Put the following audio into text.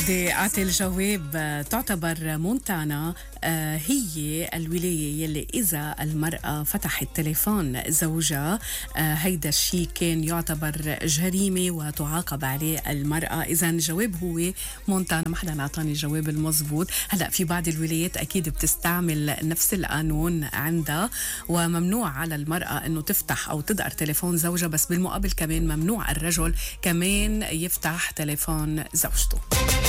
بدي أعطي الجواب. تعتبر مونتانا هي الولاية يلي إذا المرأة فتحت تليفون زوجها هيدا الشيء كان يعتبر جريمة وتعاقب عليه المرأة. إذا الجواب هو مونتانا. ما حدا أعطاني الجواب المضبوط. هلأ في بعض الولايات أكيد بتستعمل نفس القانون عندها، وممنوع على المرأة أنه تفتح أو تدقر تليفون زوجها، بس بالمقابل كمان ممنوع الرجل كمان يفتح تليفون زوجته.